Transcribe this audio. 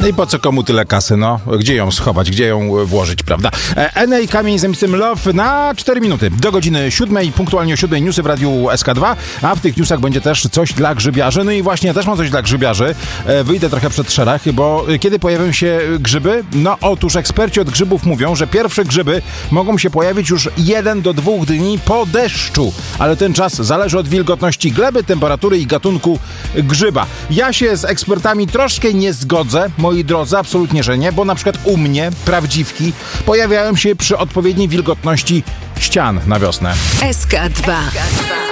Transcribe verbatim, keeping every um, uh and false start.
I po co komu tyle kasy, no? Gdzie ją schować, gdzie ją włożyć, prawda? N A Kamień z napisem Love na cztery minuty. Do godziny siódmej, punktualnie o siódmej newsy w Radiu S K dwa, a w tych newsach będzie też coś dla grzybiarzy. No i właśnie, ja też mam coś dla grzybiarzy. Wyjdę trochę przed szereg, bo kiedy pojawią się grzyby? No otóż eksperci od grzybów mówią, że pierwsze grzyby mogą się pojawić już jeden do dwóch dni po deszczu. Ale ten czas zależy od wilgotności gleby, temperatury i gatunku grzyba. Ja się z ekspertami troszkę nie zgodzę, moi drodzy, absolutnie, że nie, bo na przykład u mnie prawdziwki pojawiają się przy odpowiedniej wilgotności ścian na wiosnę. S K dwa.